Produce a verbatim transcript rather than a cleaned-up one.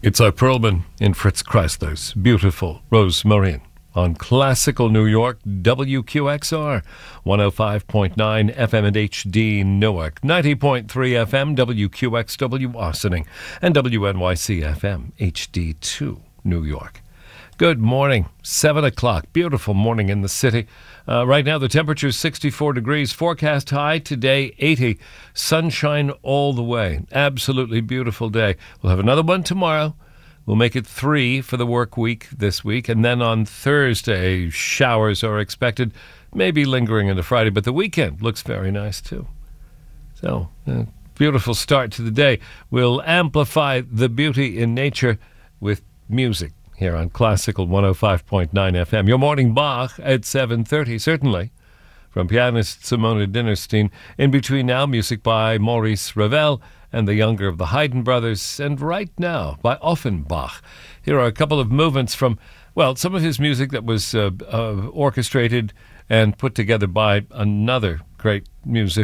Itzhak Perlman in Fritz Kreisler's beautiful Rosemarin on Classical New York, W Q X R, one oh five point nine F M and H D Newark, ninety point three F M, W Q X W Ossining, and W N Y C F M, H D two New York. Good morning, seven o'clock, beautiful morning in the city. Uh, right now the temperature is sixty-four degrees, forecast high today eighty, sunshine all the way, absolutely beautiful day. We'll have another one tomorrow. We'll make it three for the work week this week, and then on Thursday showers are expected, maybe lingering into Friday, but the weekend looks very nice too. So, uh, beautiful start to the day. We'll amplify the beauty in nature with music here on Classical one oh five point nine F M. Your morning Bach at seven thirty, certainly, from pianist Simone Dinnerstein. In between now, music by Maurice Ravel and the younger of the Haydn brothers, and right now by Offenbach. Here are a couple of movements from, well, some of his music that was uh, uh, orchestrated and put together by another great musician.